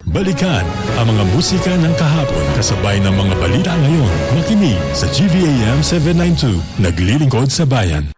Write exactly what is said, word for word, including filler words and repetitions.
Balikan ang mga musika ng kahapon kasabay ng mga balita ngayon. Makinig sa G V A M seven ninety-two, naglilingkod sa bayan.